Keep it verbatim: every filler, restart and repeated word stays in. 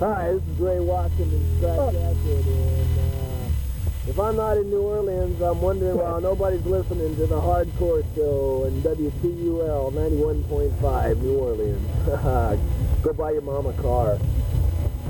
Hi, this is Ray Watkins Scratch Oh. Acid, and uh, if I'm not in New Orleans, I'm wondering why nobody's listening to the Hardcore Show and W C U L ninety-one point five New Orleans. Go buy your mom a car.